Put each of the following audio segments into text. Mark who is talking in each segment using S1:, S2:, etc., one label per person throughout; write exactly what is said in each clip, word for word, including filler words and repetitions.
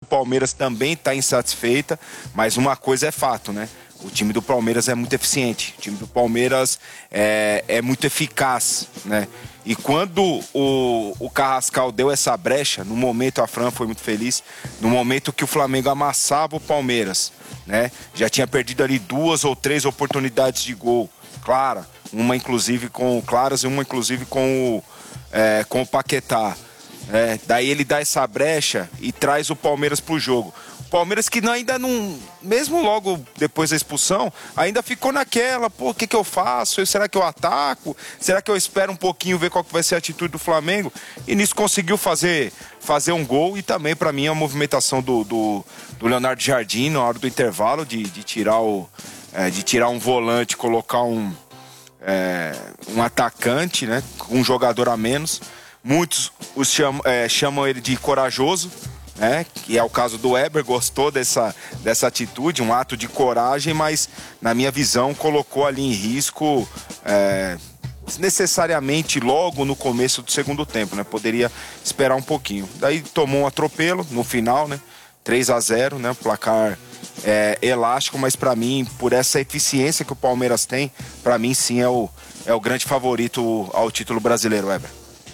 S1: Palmeiras também está insatisfeita, mas uma coisa é fato, né? O time do Palmeiras é muito eficiente, o time do Palmeiras é, é muito eficaz, né? E quando o, o Carrascal deu essa brecha, no momento, a Fran foi muito feliz, no momento que o Flamengo amassava o Palmeiras, né? Já tinha perdido ali duas ou três oportunidades de gol, clara, uma inclusive com claras e uma inclusive com o, é, com o Paquetá. É, daí ele dá essa brecha e traz o Palmeiras pro jogo. Palmeiras que ainda não, mesmo logo depois da expulsão, ainda ficou naquela, pô, o que que eu faço? Será que eu ataco? Será que eu espero um pouquinho ver qual que vai ser a atitude do Flamengo? E nisso conseguiu fazer, fazer um gol e também, para mim, a movimentação do, do, do Leonardo Jardim na hora do intervalo, de, de, tirar, o, é, de tirar um volante, colocar um, é, um atacante, né, um jogador a menos. Muitos os chamam, é, chamam ele de corajoso, né? Que é o caso do Weber, gostou dessa, dessa atitude, um ato de coragem, mas na minha visão colocou ali em risco é, necessariamente logo no começo do segundo tempo, né? Poderia esperar um pouquinho. Daí tomou um atropelo no final, né? três a zero, né? Placar é, elástico, mas para mim, por essa eficiência que o Palmeiras tem, para mim sim é o, é o grande favorito ao título brasileiro, Weber.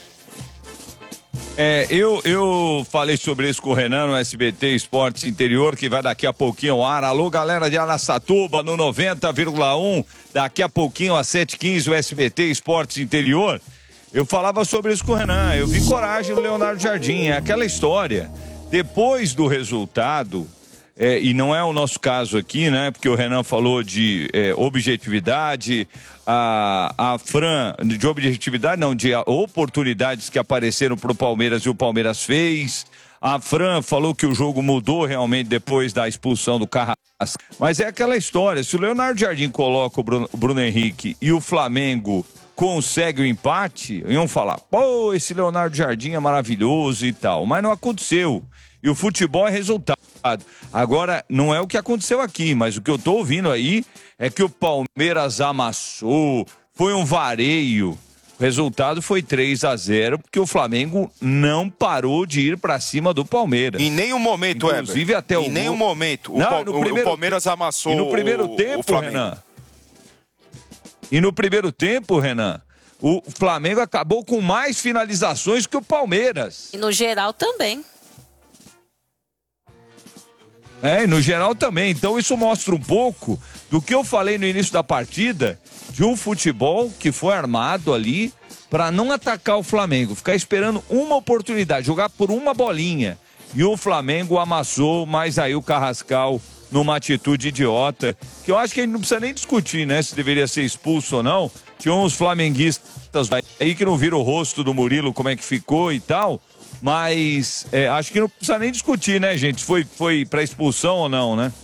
S2: É, eu, eu falei sobre isso com o Renan no S B T Esportes Interior, que vai daqui a pouquinho ao ar. Alô, galera de Araçatuba, no noventa vírgula um, daqui a pouquinho às sete e quinze, o S B T Esportes Interior. Eu falava sobre isso com o Renan, eu vi coragem do Leonardo Jardim, é aquela história. Depois do resultado, é, e não é o nosso caso aqui, né, porque o Renan falou de é, objetividade, a, a Fran, de objetividade não, de oportunidades que apareceram para o Palmeiras e o Palmeiras fez. A Fran falou que o jogo mudou realmente depois da expulsão do Carrasco. Mas é aquela história, se o Leonardo Jardim coloca o Bruno, o Bruno Henrique e o Flamengo consegue o empate, iam falar, pô, esse Leonardo Jardim é maravilhoso e tal, mas não aconteceu. E o futebol é resultado. Agora, não é o que aconteceu aqui, mas o que eu tô ouvindo aí é que o Palmeiras amassou, foi um vareio. O resultado foi três a zero, porque o Flamengo não parou de ir para cima do Palmeiras.
S1: Em nenhum momento,
S2: Inclusive,
S1: Weber.
S2: até o
S1: Em nenhum
S2: gol...
S1: momento. O,
S2: não,
S1: pa...
S2: primeiro...
S1: o Palmeiras amassou
S2: e no primeiro
S1: o...
S2: tempo,
S1: o Flamengo.
S2: Renan. E no primeiro tempo, Renan, o Flamengo acabou com mais finalizações que o Palmeiras.
S3: E no geral também.
S2: É, e no geral também. Então isso mostra um pouco do que eu falei no início da partida, de um futebol que foi armado ali para não atacar o Flamengo, ficar esperando uma oportunidade, jogar por uma bolinha. E o Flamengo amassou, mas aí o Carrascal, numa atitude idiota, que eu acho que a gente não precisa nem discutir, né, se deveria ser expulso ou não. Tinha uns flamenguistas aí que não viram o rosto do Murilo, como é que ficou e tal. Mas é, acho que não precisa nem discutir, né, gente? Foi, foi para expulsão ou não, né?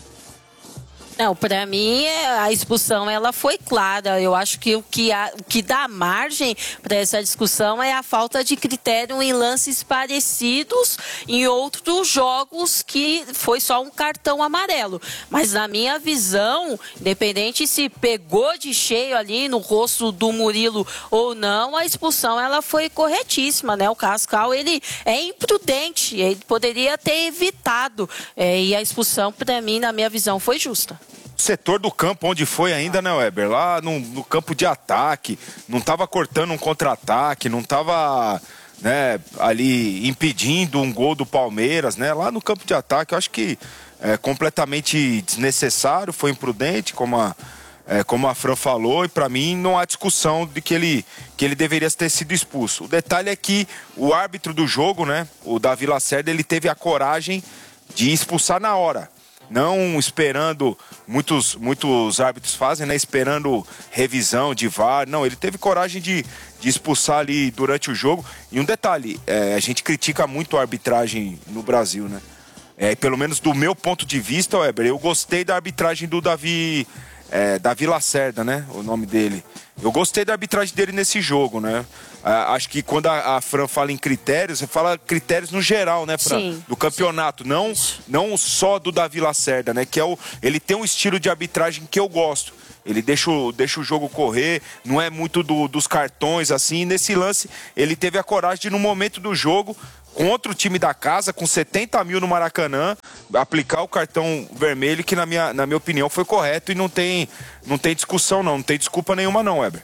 S3: Não, para mim a expulsão ela foi clara. Eu acho que o que, a, o que dá margem para essa discussão é a falta de critério em lances parecidos em outros jogos que foi só um cartão amarelo. Mas na minha visão, independente se pegou de cheio ali no rosto do Murilo ou não, a expulsão ela foi corretíssima, né? O Carrascal ele é imprudente, ele poderia ter evitado é, e a expulsão para mim, na minha visão, foi justa.
S1: Setor do campo onde foi ainda, né, Weber? Lá no, no campo de ataque, não estava cortando um contra-ataque, não estava, né, ali impedindo um gol do Palmeiras, né? Lá no campo de ataque, eu acho que é completamente desnecessário, foi imprudente, como a, é, como a Fran falou, e para mim não há discussão de que ele, que ele deveria ter sido expulso. O detalhe é que o árbitro do jogo, né, o Davi Lacerda, ele teve a coragem de expulsar na hora. Não esperando, muitos, muitos árbitros fazem, né? Esperando revisão de V A R. Não, ele teve coragem de, de expulsar ali durante o jogo. E um detalhe, é, a gente critica muito a arbitragem no Brasil, né? É, pelo menos do meu ponto de vista, Weber, eu gostei da arbitragem do Davi, é, Davi Lacerda, né? O nome dele. Eu gostei da arbitragem dele nesse jogo, né? Ah, acho que quando a, a Fran fala em critérios, você fala critérios no geral, né, Fran?
S3: Sim.
S1: Do campeonato, não, não só do Davi Lacerda, né? Que é o, ele tem um estilo de arbitragem que eu gosto. Ele deixa o, deixa o jogo correr, não é muito do, dos cartões, assim. E nesse lance, ele teve a coragem de, no momento do jogo, contra o time da casa, com setenta mil no Maracanã, aplicar o cartão vermelho, que na minha, na minha opinião foi correto e não tem, não tem discussão não, não tem desculpa nenhuma não, Weber.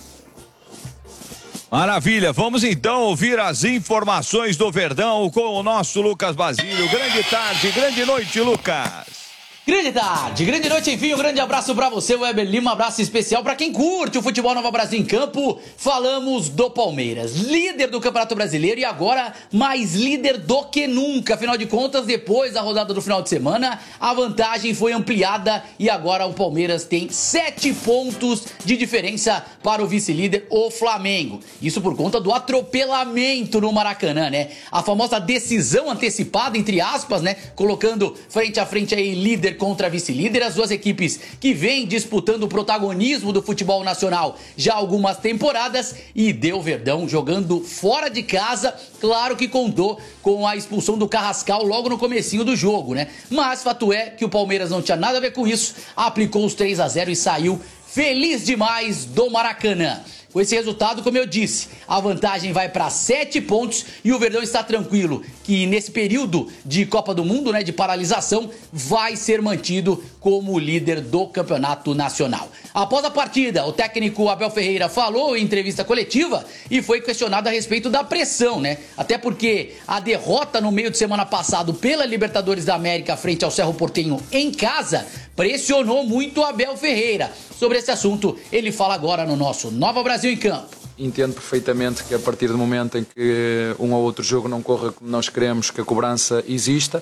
S2: Maravilha, vamos então ouvir as informações do Verdão com o nosso Lucas Basílio. Grande tarde, grande noite, Lucas.
S4: Grande tarde, grande noite, enfim, um grande abraço pra você, Weber Lima, um abraço especial pra quem curte o futebol Nova Brasil em campo. Falamos do Palmeiras, líder do Campeonato Brasileiro e agora mais líder do que nunca. Afinal de contas, depois da rodada do final de semana, a vantagem foi ampliada e agora o Palmeiras tem sete pontos de diferença para o vice-líder, o Flamengo. Isso por conta do atropelamento no Maracanã, né? A famosa decisão antecipada, entre aspas, né? Colocando frente a frente aí líder contra vice-líder, as duas equipes que vêm disputando o protagonismo do futebol nacional já há algumas temporadas, e deu Verdão jogando fora de casa. Claro que contou com a expulsão do Carrascal logo no comecinho do jogo, né? Mas fato é que o Palmeiras não tinha nada a ver com isso, aplicou os três a zero e saiu feliz demais do Maracanã. Com esse resultado, como eu disse, a vantagem vai para sete pontos e o Verdão está tranquilo que nesse período de Copa do Mundo, né, de paralisação, vai ser mantido como líder do Campeonato Nacional. Após a partida, o técnico Abel Ferreira falou em entrevista coletiva e foi questionado a respeito da pressão, né? Até porque a derrota no meio de semana passado pela Libertadores da América frente ao Cerro Porteño em casa pressionou muito o Abel Ferreira. Sobre esse assunto, ele fala agora no nosso Nova Brasil em Campo.
S5: Entendo perfeitamente que a partir do momento em que um ou outro jogo não corra como nós queremos, que a cobrança exista.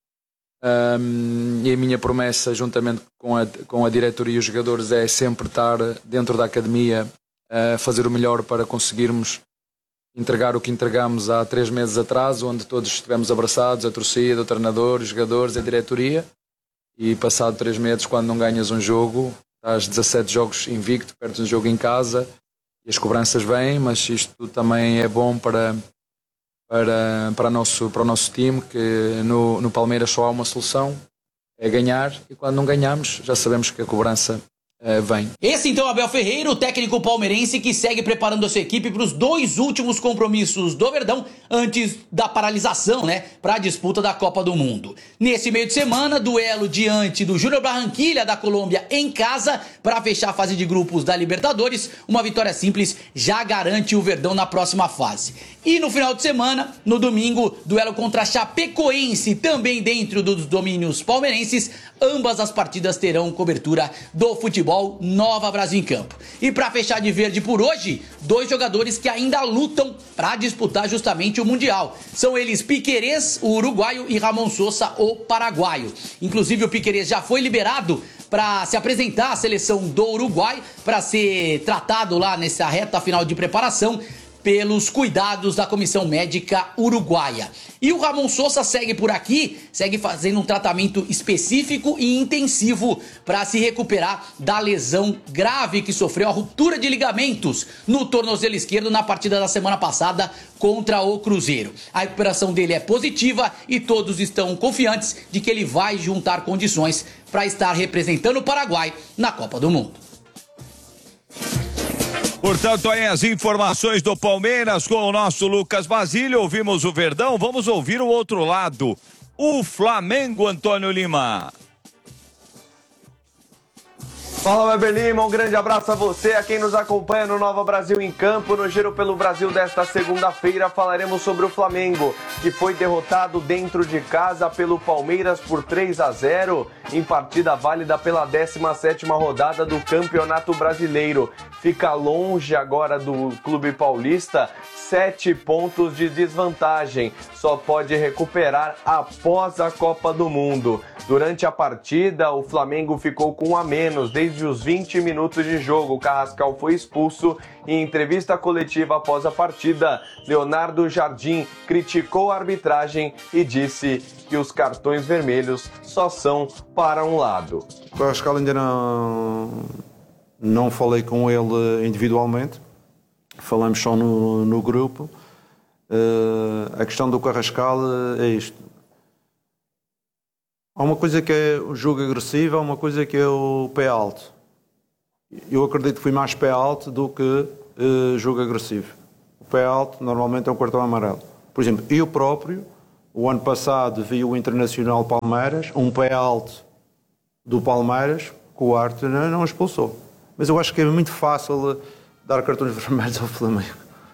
S5: Um, e a minha promessa, juntamente com a, com a diretoria e os jogadores, é sempre estar dentro da academia a fazer o melhor para conseguirmos entregar o que entregamos há três meses atrás, onde todos estivemos abraçados, a torcida, o treinador, os jogadores, a diretoria. E passado três meses, quando não ganhas um jogo, estás dezassete jogos invicto, perdes um jogo em casa e as cobranças vêm, mas isto também é bom para, para, para, nosso, para o nosso time, que no, no Palmeiras só há uma solução, é ganhar, e quando não ganhamos já sabemos que a cobrança uh, vem.
S4: Esse então é Abel Ferreira, o técnico palmeirense que segue preparando a sua equipe para os dois últimos compromissos do Verdão antes da paralisação, né, para a disputa da Copa do Mundo. Nesse meio de semana, duelo diante do Júnior Barranquilla da Colômbia em casa para fechar a fase de grupos da Libertadores. Uma vitória simples já garante o Verdão na próxima fase. E no final de semana, no domingo, duelo contra a Chapecoense, também dentro dos domínios palmeirenses. Ambas as partidas terão cobertura do futebol Nova Brasil em Campo. E para fechar de verde por hoje, dois jogadores que ainda lutam para disputar justamente o Mundial. São eles Piquerez, o uruguaio, e Ramon Sosa, o paraguaio. Inclusive o Piquerez já foi liberado para se apresentar à seleção do Uruguai, para ser tratado lá nessa reta final de preparação pelos cuidados da comissão médica uruguaia. E o Ramon Sosa segue por aqui, segue fazendo um tratamento específico e intensivo para se recuperar da lesão grave que sofreu, a ruptura de ligamentos no tornozelo esquerdo na partida da semana passada contra o Cruzeiro. A recuperação dele é positiva e todos estão confiantes de que ele vai juntar condições para estar representando o Paraguai na Copa do Mundo.
S2: Portanto, aí as informações do Palmeiras com o nosso Lucas Basílio. Ouvimos o Verdão, vamos ouvir o outro lado. O Flamengo, Antônio Lima.
S6: Fala, Weber Lima, um grande abraço a você, a quem nos acompanha no Nova Brasil em Campo. No Giro pelo Brasil desta segunda-feira falaremos sobre o Flamengo, que foi derrotado dentro de casa pelo Palmeiras por três a zero, em partida válida pela décima sétima rodada do Campeonato Brasileiro. Fica longe agora do Clube Paulista, sete pontos de desvantagem, só pode recuperar após a Copa do Mundo. Durante a partida, o Flamengo ficou com um a menos desde os vinte minutos de jogo. O Carrascal foi expulso. Em entrevista coletiva após a partida, Leonardo Jardim criticou a arbitragem e disse que os cartões vermelhos só são para um lado.
S7: O Carrascal ainda não, não falei com ele individualmente, falamos só no, no grupo. Uh, a questão do Carrascal é isto. Há uma coisa que é o jogo agressivo, há uma coisa que é o pé alto. Eu acredito que fui mais pé alto do que uh, jogo agressivo. O pé alto normalmente é um cartão amarelo. Por Por exemplo, eu próprio, o ano passado, vi o Internacional Palmeiras, um pé alto do Palmeiras, que o Arte não, não expulsou. Mas eu acho que é muito fácil dar cartões vermelhos ao Flamengo.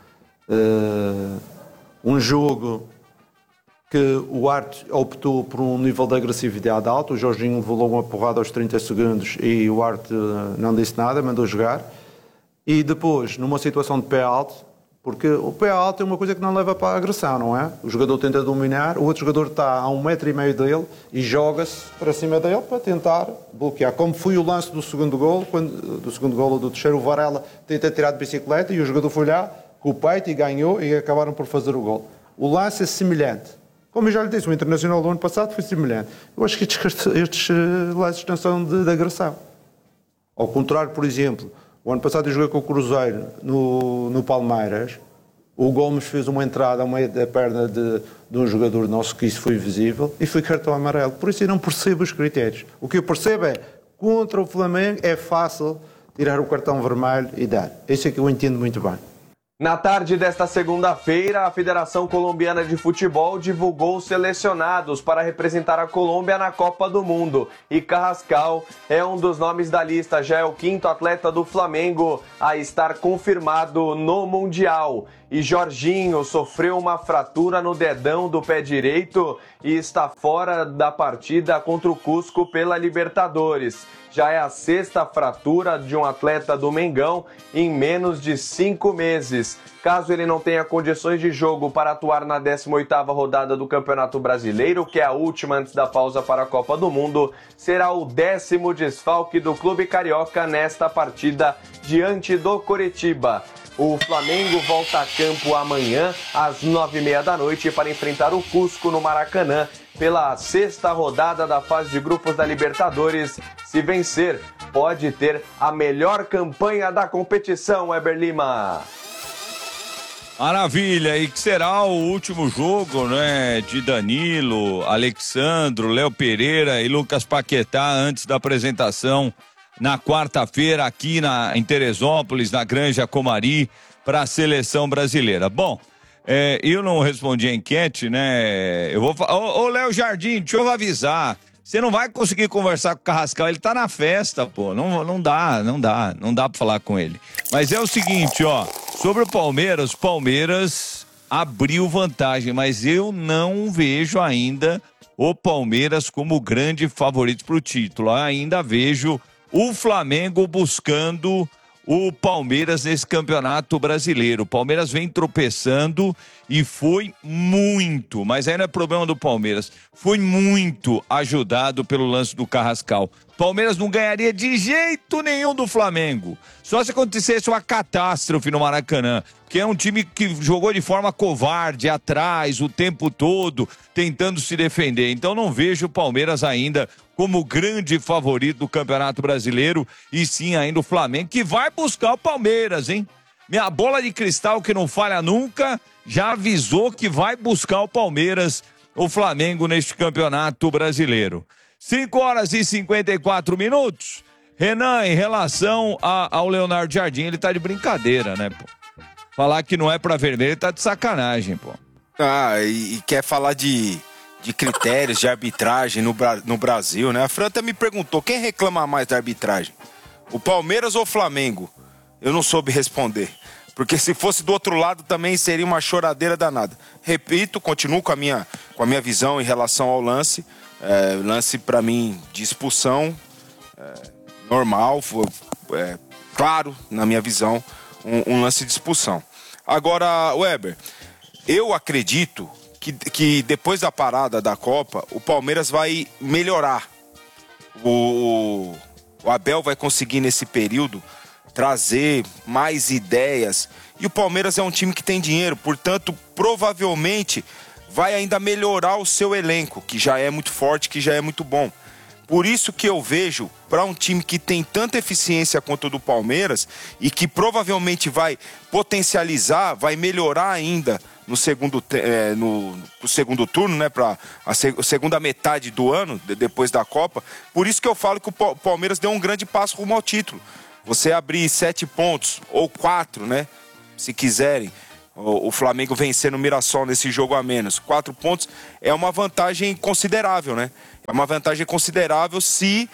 S7: Uh, um jogo que o Arte optou por um nível de agressividade alto, o Jorginho levou uma porrada aos trinta segundos e o Arte não disse nada, mandou jogar. E depois, numa situação de pé alto, porque o pé alto é uma coisa que não leva para a agressão, não é? O jogador tenta dominar, o outro jogador está a um metro e meio dele e joga-se para cima dele para tentar bloquear. Como foi o lance do segundo golo, quando, do segundo golo ou do terceiro, o Varela tenta tirar de bicicleta e o jogador foi lá com o peito e ganhou e acabaram por fazer o golo. O lance é semelhante. Como eu já lhe disse, o Internacional do ano passado foi semelhante. Eu acho que estes, estes lances não são de, de agressão. Ao contrário, por exemplo, o ano passado eu joguei com o Cruzeiro no, no Palmeiras. O Gomes fez uma entrada ao meio da perna de, de um jogador nosso, que isso foi visível, e foi cartão amarelo. Por isso eu não percebo os critérios. O que eu percebo é, contra o Flamengo é fácil tirar o cartão vermelho e dar. Isso é que eu entendo muito bem.
S6: Na tarde desta segunda-feira, a Federação Colombiana de Futebol divulgou os selecionados para representar a Colômbia na Copa do Mundo. E Carrascal é um dos nomes da lista, já é o quinto atleta do Flamengo a estar confirmado no Mundial. E Jorginho sofreu uma fratura no dedão do pé direito e está fora da partida contra o Cusco pela Libertadores. Já é a sexta fratura de um atleta do Mengão em menos de cinco meses. Caso ele não tenha condições de jogo para atuar na décima oitava rodada do Campeonato Brasileiro, que é a última antes da pausa para a Copa do Mundo, será o décimo desfalque do clube carioca nesta partida diante do Coritiba. O Flamengo volta a campo amanhã às nove e meia da noite para enfrentar o Cusco no Maracanã pela sexta rodada da fase de grupos da Libertadores. Se vencer, pode ter a melhor campanha da competição, Weber Lima.
S2: Maravilha, e que será o último jogo, né, de Danilo, Alexandro, Léo Pereira e Lucas Paquetá antes da apresentação na quarta-feira aqui na, em Teresópolis, na Granja Comari, para a seleção brasileira. Bom, é, eu não respondi a enquete, né? Eu vou falar. Ô, ô Léo Jardim, deixa eu avisar. Você não vai conseguir conversar com o Carrascal, ele tá na festa, pô. Não, não dá, não dá, não dá pra falar com ele. Mas é o seguinte, ó, sobre o Palmeiras, o Palmeiras abriu vantagem, mas eu não vejo ainda o Palmeiras como grande favorito pro título. Eu ainda vejo o Flamengo buscando o Palmeiras nesse campeonato brasileiro. O Palmeiras vem tropeçando e foi muito, mas aí não é problema do Palmeiras, foi muito ajudado pelo lance do Carrascal. Palmeiras não ganharia de jeito nenhum do Flamengo, só se acontecesse uma catástrofe no Maracanã, que é um time que jogou de forma covarde, atrás, o tempo todo, tentando se defender. Então não vejo o Palmeiras ainda como grande favorito do Campeonato Brasileiro, e sim ainda o Flamengo, que vai buscar o Palmeiras, hein? Minha bola de cristal, que não falha nunca, já avisou que vai buscar o Palmeiras, o Flamengo, neste Campeonato Brasileiro. cinco horas e cinquenta e quatro minutos. Renan, em relação a, ao Leonardo Jardim, ele tá de brincadeira, né, pô? Falar que não é pra vermelho, ele tá de sacanagem, pô.
S1: Ah, e, e quer falar de... de critérios de arbitragem no, no Brasil, né? A Franta me perguntou, quem reclama mais da arbitragem? O Palmeiras ou o Flamengo? Eu não soube responder, porque se fosse do outro lado também seria uma choradeira danada. Repito, continuo com a minha, com a minha visão em relação ao lance. É, lance para mim de expulsão, é, normal, foi, é, claro, na minha visão, um, um lance de expulsão. Agora, Weber, eu acredito Que, que depois da parada da Copa, o Palmeiras vai melhorar. O, o Abel vai conseguir, nesse período, trazer mais ideias. E o Palmeiras é um time que tem dinheiro, portanto, provavelmente vai ainda melhorar o seu elenco, que já é muito forte, que já é muito bom. Por isso que eu vejo, para um time que tem tanta eficiência quanto o do Palmeiras, e que provavelmente vai potencializar, vai melhorar ainda no segundo, é, no, no segundo turno, né, para a seg- segunda metade do ano, de, depois da Copa. Por isso que eu falo que o Palmeiras deu um grande passo rumo ao título. Você abrir sete pontos, ou quatro, né, se quiserem, o, o Flamengo vencendo o Mirassol nesse jogo a menos. Quatro pontos é uma vantagem considerável, né? É uma vantagem considerável se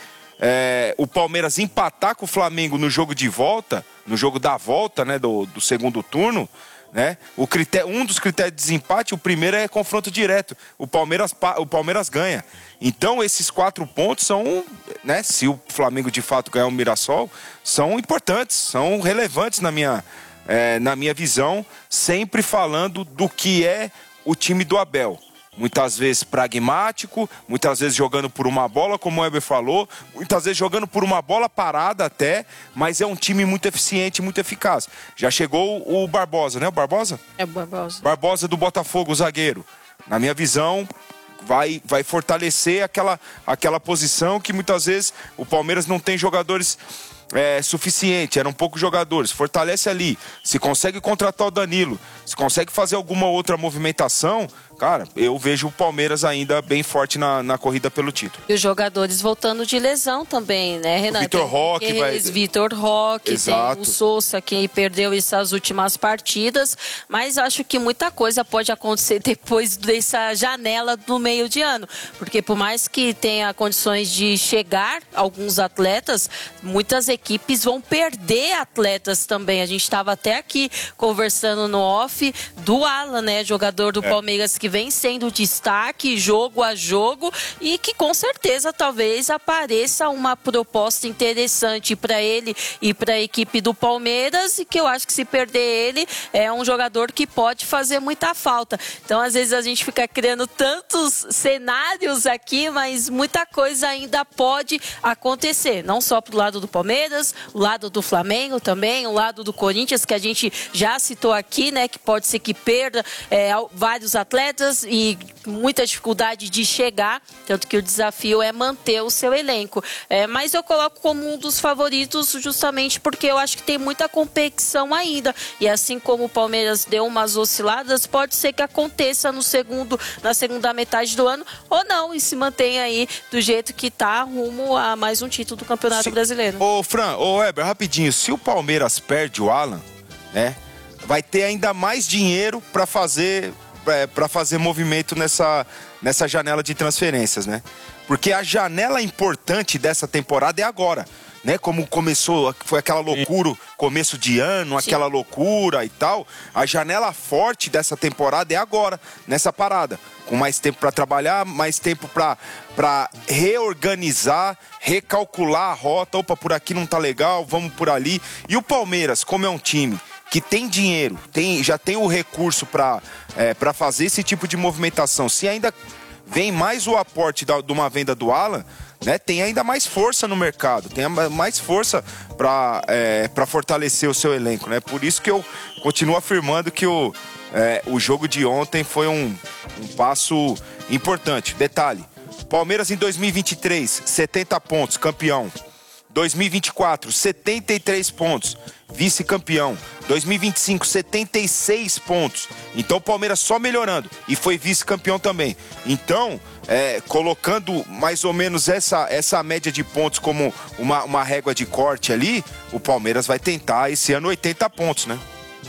S1: é, o Palmeiras empatar com o Flamengo no jogo de volta, no jogo da volta, né, do, do segundo turno, né? O critério, um dos critérios de desempate, o primeiro é confronto direto. O Palmeiras, o Palmeiras ganha. Então, esses quatro pontos são, né, se o Flamengo de fato ganhar o Mirassol, são importantes, são relevantes na minha, é, na minha visão, sempre falando do que é o time do Abel. Muitas vezes pragmático, muitas vezes jogando por uma bola, como o Weber falou, muitas vezes jogando por uma bola parada até, mas é um time muito eficiente, muito eficaz. Já chegou o Barbosa, né? O Barbosa?
S3: É o Barbosa.
S1: Barbosa do Botafogo, o zagueiro. Na minha visão, vai, vai fortalecer aquela, aquela posição que muitas vezes o Palmeiras não tem jogadores É, suficiente, eram poucos jogadores, fortalece ali, se consegue contratar o Danilo, se consegue fazer alguma outra movimentação, cara, eu vejo o Palmeiras ainda bem forte na, na corrida pelo título.
S3: E os jogadores voltando de lesão também, né, Renato?
S1: Vitor Roque vai...
S3: Vitor Roque, tem o Sousa que perdeu essas últimas partidas, mas acho que muita coisa pode acontecer depois dessa janela do meio de ano, porque por mais que tenha condições de chegar alguns atletas, muitas equipes equipes vão perder atletas também. A gente estava até aqui conversando no off do Alan, né? Jogador do é. Palmeiras que vem sendo destaque jogo a jogo e que com certeza talvez apareça uma proposta interessante para ele e para a equipe do Palmeiras e que eu acho que se perder ele é um jogador que pode fazer muita falta. Então às vezes a gente fica criando tantos cenários aqui, mas muita coisa ainda pode acontecer. Não só pro lado do Palmeiras, o lado do Flamengo também, o lado do Corinthians, que a gente já citou aqui, né, que pode ser que perda é, vários atletas e muita dificuldade de chegar, tanto que o desafio é manter o seu elenco. É, mas eu coloco como um dos favoritos justamente porque eu acho que tem muita competição ainda, e assim como o Palmeiras deu umas osciladas, pode ser que aconteça no segundo, na segunda metade do ano, ou não, e se mantenha aí do jeito que tá, rumo a mais um título do Campeonato
S1: se,
S3: Brasileiro.
S1: Ô Fran, ô Weber, rapidinho, se o Palmeiras perde o Alan, né, vai ter ainda mais dinheiro para fazer é, para fazer movimento nessa, nessa janela de transferências, né? Porque a janela importante dessa temporada é agora, né? Como começou, foi aquela loucura, começo de ano, Sim. aquela loucura e tal. A janela forte dessa temporada é agora, nessa parada. Com mais tempo para trabalhar, mais tempo para reorganizar, recalcular a rota. Opa, por aqui não tá legal, vamos por ali. E o Palmeiras, como é um time que tem dinheiro, tem, já tem o recurso para é, para fazer esse tipo de movimentação, se ainda vem mais o aporte da, de uma venda do Alan, né, tem ainda mais força no mercado, tem mais força para é, para fortalecer o seu elenco, né? Por isso que eu continuo afirmando que o, é, o jogo de ontem foi um, um passo importante. Detalhe, Palmeiras em dois mil e vinte e três, setenta pontos, campeão. dois mil e vinte e quatro, setenta e três pontos, vice-campeão. dois mil e vinte e cinco, setenta e seis pontos. Então o Palmeiras só melhorando e foi vice-campeão também. Então, é, colocando mais ou menos essa, essa média de pontos como uma, uma régua de corte ali, o Palmeiras vai tentar esse ano oitenta pontos, né?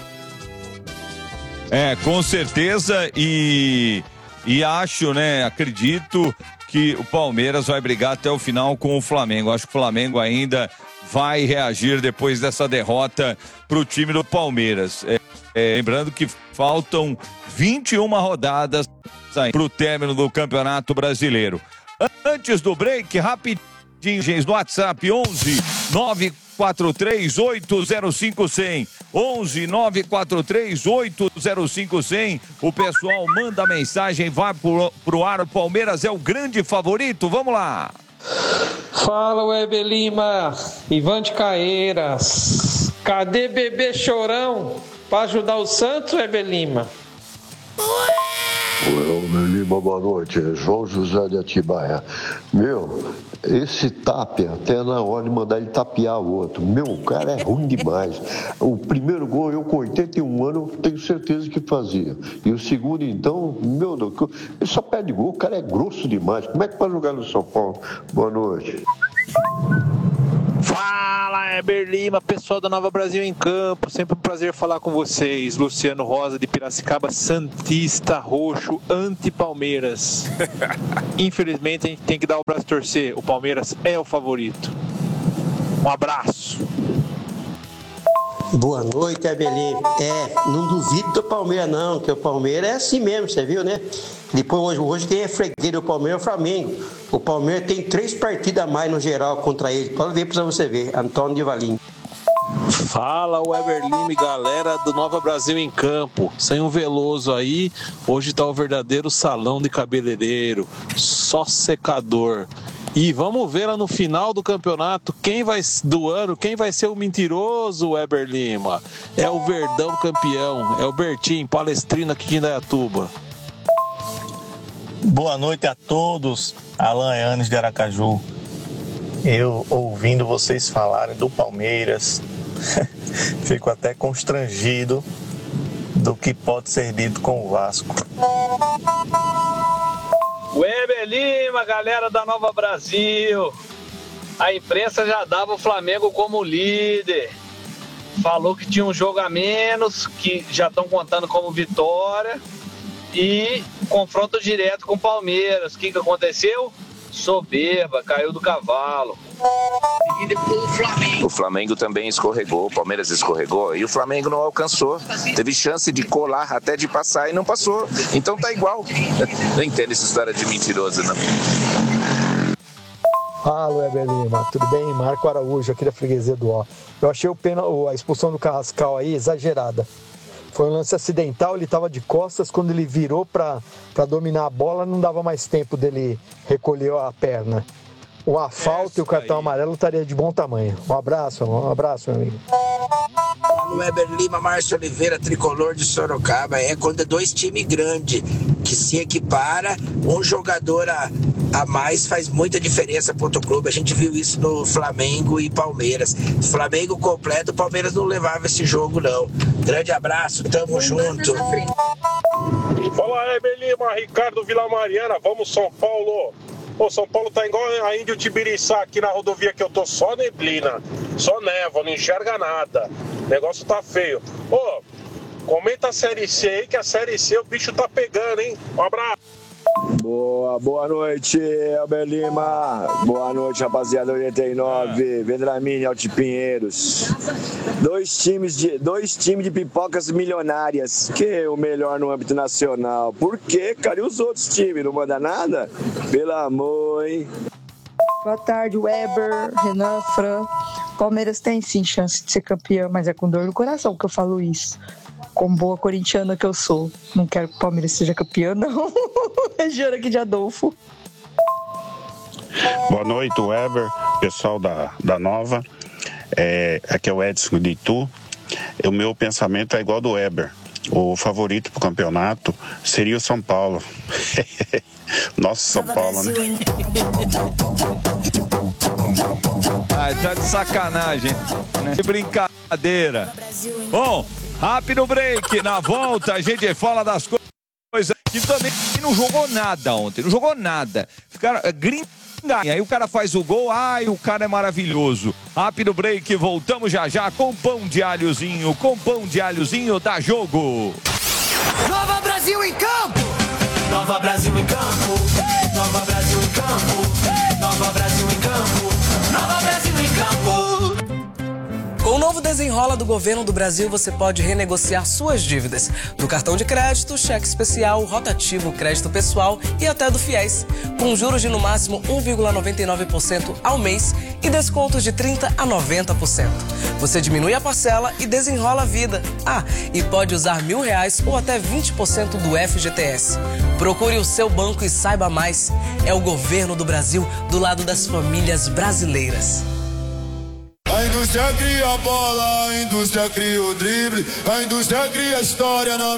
S2: É, com certeza, e, e acho, né, acredito que o Palmeiras vai brigar até o final com o Flamengo. Acho que o Flamengo ainda vai reagir depois dessa derrota para o time do Palmeiras. É, é, lembrando que faltam vinte e uma rodadas para o término do Campeonato Brasileiro. Antes do break, rapidinho, gente, no WhatsApp, onze nove quatro três oito zero cinco zero zero. onze nove quatro três oito zero cinco zero zero. O pessoal manda mensagem, vai pro, pro ar. O Palmeiras é o grande favorito. Vamos lá.
S8: Fala, Weber Lima, Ivan de Caeiras. Cadê bebê chorão para ajudar o Santos, Weber Lima?
S9: Weber Lima, boa noite. João José de Atibaia. Meu, esse tape até na hora de mandar ele tapear o outro. Meu, o cara é ruim demais. O primeiro gol, eu com oitenta e um anos, tenho certeza que fazia. E o segundo, então, meu Deus, ele só perde gol, o cara é grosso demais. Como é que vai jogar no São Paulo? Boa noite.
S10: Fala, Heber Lima, pessoal da Nova Brasil em Campo, sempre um prazer falar com vocês. Luciano Rosa de Piracicaba, santista roxo, anti-Palmeiras. Infelizmente a gente tem que dar o braço a torcer, o Palmeiras é o favorito. Um abraço.
S11: Boa noite, Heber Lima. É, não duvido do Palmeiras não, que o Palmeiras é assim mesmo, você viu, né? Depois hoje, hoje quem é freguês do Palmeiras é o Flamengo. O Palmeiras tem três partidas a mais no geral contra ele. Pode ver pra você ver. Antônio de Valim.
S10: Fala, o Heber Lima e galera do Nova Brasil em Campo. Sem um Veloso aí, hoje tá o verdadeiro salão de cabeleireiro. Só secador. E vamos ver lá no final do campeonato quem vai do ano, quem vai ser o mentiroso, Heber Lima. É o Verdão campeão, é o Bertinho, palestrino aqui de Indaiatuba.
S12: Boa noite a todos, Alan Yanes de Aracaju. Eu ouvindo vocês falarem do Palmeiras, fico até constrangido do que pode ser dito com o Vasco.
S13: Heber Lima, galera da Nova Brasil. A imprensa já dava o Flamengo como líder. Falou que tinha um jogo a menos, que já estão contando como vitória. E confronto direto com o Palmeiras. O que, que aconteceu? Soberba, caiu do cavalo.
S14: O Flamengo também escorregou, o Palmeiras escorregou e o Flamengo não alcançou. Teve chance de colar, até de passar e não passou. Então tá igual. Não entendo essa história de mentiroso, não.
S15: Fala, Heber Lima, tudo bem? Marco Araújo, aqui da Freguesia do Ó. Eu achei o pena, a expulsão do Carrascal aí exagerada. Foi um lance acidental, ele estava de costas, quando ele virou para dominar a bola, não dava mais tempo dele recolher a perna. O a falta e o cartão amarelo estaria de bom tamanho. Um abraço, um abraço, meu amigo.
S16: O Heber Lima, Márcio Oliveira, tricolor de Sorocaba. É quando é dois times grandes que se equipara, um jogador a, a mais faz muita diferença para outro clube. A gente viu isso no Flamengo e Palmeiras. Flamengo completo, o Palmeiras não levava esse jogo, não. Grande abraço, tamo junto.
S17: Fala, Heber Lima, Ricardo Vila Mariana, vamos São Paulo. Pô, São Paulo tá igual a Índio Tibiriçá aqui na rodovia que eu tô, só neblina, só névoa, não enxerga nada. O negócio tá feio. Ô, comenta a Série C aí, que a Série C o bicho tá pegando, hein? Um abraço.
S18: Boa, boa noite, Heber Lima. Boa noite, rapaziada oitenta e nove, Vendramini, Alti Pinheiros. Dois times, de, dois times de pipocas milionárias. Que é o melhor no âmbito nacional? Por quê, cara? E os outros times? Não manda nada? Pelo amor, hein?
S19: Boa tarde, Weber, Renan, Fran. Palmeiras tem sim chance de ser campeão, mas é com dor no coração que eu falo isso. Como boa corintiana que eu sou, não quero que o Palmeiras seja campeão, não. Região aqui de Adolfo.
S20: Boa noite, Weber, pessoal da, da Nova. É, aqui é o Edson de Itu. O meu pensamento é igual ao do Weber. O favorito para o campeonato seria o São Paulo. Nosso São Paulo, né?
S2: Ai, tá de sacanagem, né? Que brincadeira. Bom, rápido break. Na volta a gente fala das coisas que também não jogou nada ontem. Não jogou nada. Ficaram gringa. Aí o cara faz o gol, ai, o cara é maravilhoso. Rápido break, voltamos já já com pão de alhozinho, com pão de alhozinho da Jogo.
S21: Nova Brasil em campo! Nova Brasil em campo! Nova Brasil em campo! Nova Brasil em campo! Nova Brasil em campo!
S22: Com o novo Desenrola do Governo do Brasil, você pode renegociar suas dívidas. Do cartão de crédito, cheque especial, rotativo, crédito pessoal e até do FIES. Com juros de no máximo um vírgula noventa e nove por cento ao mês e descontos de trinta por cento a noventa por cento. Você diminui a parcela e desenrola a vida. Ah, e pode usar mil reais ou até vinte por cento do F G T S. Procure o seu banco e saiba mais. É o Governo do Brasil do lado das famílias brasileiras.
S21: A indústria cria a bola, a indústria cria o drible, a indústria cria a história na